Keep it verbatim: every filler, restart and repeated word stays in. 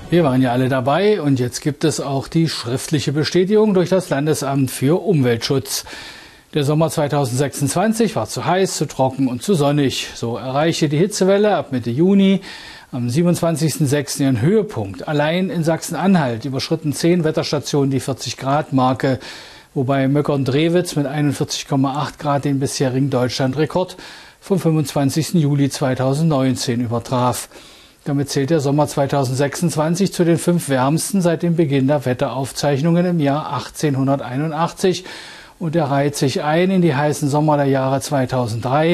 Wir waren ja alle dabei und jetzt gibt es auch die schriftliche Bestätigung durch das Landesamt für Umweltschutz. Der Sommer zweitausendsechsundzwanzig war zu heiß, zu trocken und zu sonnig. So erreichte die Hitzewelle ab Mitte Juni am siebenundzwanzigsten sechsten ihren Höhepunkt. Allein in Sachsen-Anhalt überschritten zehn Wetterstationen die vierzig Grad Marke, wobei Möckern-Drewitz mit einundvierzig Komma acht Grad den bisherigen Deutschlandrekord vom fünfundzwanzigsten Juli zweitausendneunzehn übertraf. Damit zählt der Sommer zweitausendsechsundzwanzig zu den fünf wärmsten seit dem Beginn der Wetteraufzeichnungen im Jahr achtzehnhunderteinundachtzig und er reiht sich ein in die heißen Sommer der Jahre zweitausenddrei,